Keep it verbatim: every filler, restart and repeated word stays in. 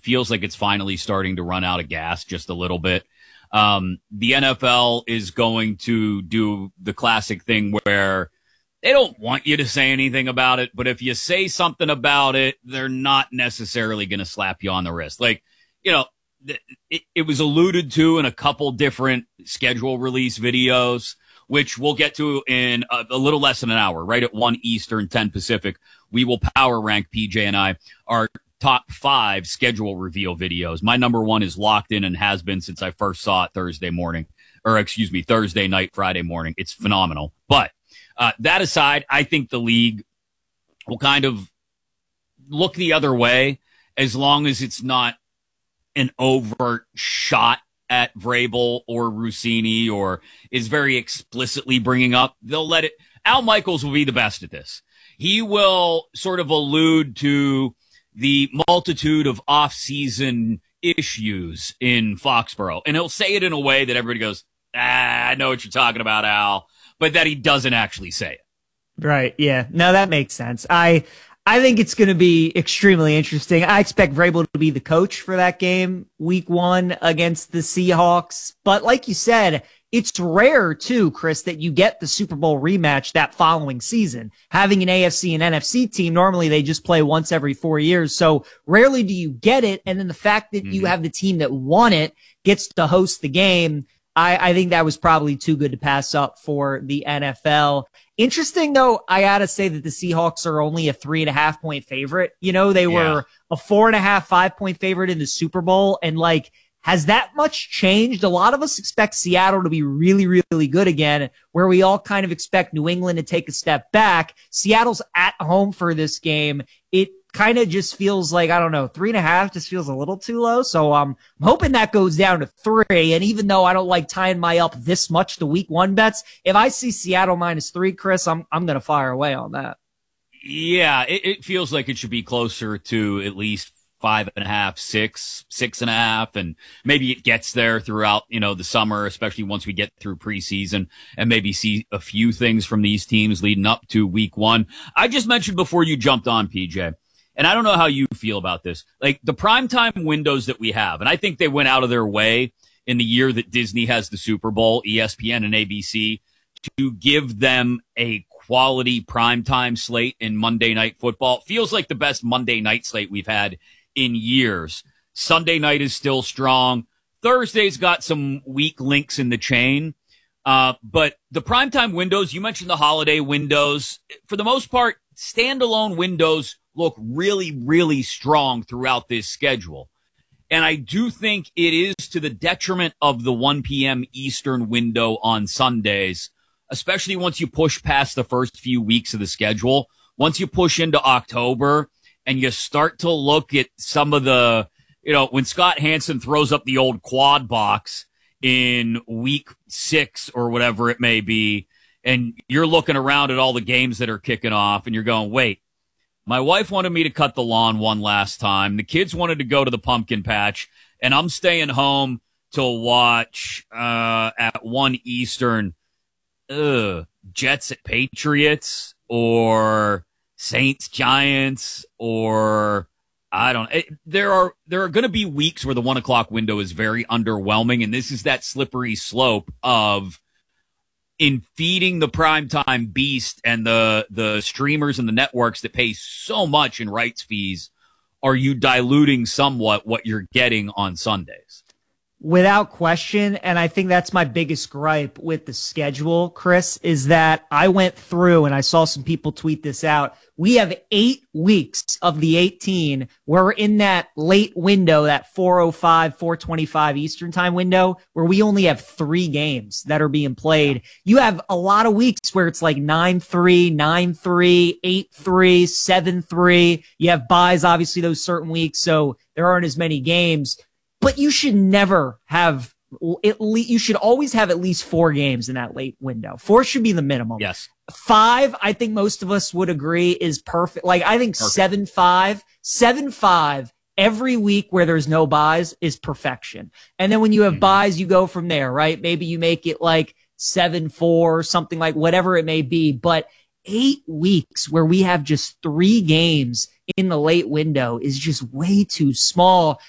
feels like it's finally starting to run out of gas just a little bit. Um, the N F L is going to do the classic thing where they don't want you to say anything about it, but if you say something about it, they're not necessarily going to slap you on the wrist. Like, you know, it, it was alluded to in a couple different schedule release videos, which we'll get to in a, a little less than an hour, right at one Eastern, ten Pacific. We will power rank, P J and I, our top five schedule reveal videos. My number one is locked in and has been since I first saw it Thursday morning, or excuse me, Thursday night, Friday morning. It's phenomenal. But uh, that aside, I think the league will kind of look the other way as long as it's not an overt shot at Vrabel or Rossini or is very explicitly bringing up. They'll let it. Al Michaels will be the best at this. He will sort of allude to the multitude of off-season issues in Foxborough, and he'll say it in a way that everybody goes, ah, I know what you're talking about, Al, but that he doesn't actually say it. Right. Yeah. No, that makes sense. I, I think it's going to be extremely interesting. I expect Vrabel to be the coach for that game, week one against the Seahawks. But like you said, it's rare too, Chris, that you get the Super Bowl rematch that following season. Having an A F C and N F C team, normally they just play once every four years. So rarely do you get it. And then the fact that mm-hmm. you have the team that won it gets to host the game, I, I think that was probably too good to pass up for the N F L. Interesting, though, I gotta say that the Seahawks are only a three and a half point favorite. You know, they yeah. were a four and a half, five point favorite in the Super Bowl. And like, has that much changed? A lot of us expect Seattle to be really, really good again, where we all kind of expect New England to take a step back. Seattle's at home for this game. It kind of just feels like, I don't know, three and a half just feels a little too low. So um, I'm hoping that goes down to three. And even though I don't like tying my up this much to week one bets, if I see Seattle minus three, Chris, I'm I'm going to fire away on that. Yeah, it, it feels like it should be closer to at least five and a half, six, six and a half, and maybe it gets there throughout, you know, the summer, especially once we get through preseason and maybe see a few things from these teams leading up to week one. I just mentioned before you jumped on, P J, and I don't know how you feel about this, like the primetime windows that we have, and I think they went out of their way in the year that Disney has the Super Bowl, E S P N and A B C, to give them a quality primetime slate in Monday Night Football. It feels like the best Monday night slate we've had in years. Sunday night is still strong. Thursday's got some weak links in the chain. Uh, but the primetime windows, you mentioned the holiday windows. For the most part, standalone windows look really, really strong throughout this schedule. And I do think it is to the detriment of the one p.m. Eastern window on Sundays, especially once you push past the first few weeks of the schedule. Once you push into October, and you start to look at some of the, you know, when Scott Hansen throws up the old quad box in week six or whatever it may be, and you're looking around at all the games that are kicking off, and you're going, wait, my wife wanted me to cut the lawn one last time. The kids wanted to go to the pumpkin patch, and I'm staying home to watch uh, at one Eastern, ugh, Jets at Patriots or Saints, Giants, or I don't it, there are there are going to be weeks where the one o'clock window is very underwhelming, and this is that slippery slope of in feeding the primetime beast and the the streamers and the networks that pay so much in rights fees. Are you diluting somewhat what you're getting on Sundays? Without question, and I think that's my biggest gripe with the schedule, Chris, is that I went through and I saw some people tweet this out. We have eight weeks of the eighteen where we're in that late window, that four oh five, four twenty-five Eastern time window, where we only have three games that are being played. You have a lot of weeks where it's like nine three, nine three, eight three, seven three. You have buys, obviously, those certain weeks, so there aren't as many games. But you should never have, at least, you should always have at least four games in that late window. Four should be the minimum. Yes. Five, I think most of us would agree, is perfect. Like, I think perfect. seven, five, seven, five every week where there's no buys is perfection. And then when you have mm-hmm. buys, you go from there, right? Maybe you make it like seven, four, something like whatever it may be. But eight weeks where we have just three games in the late window is just way too small.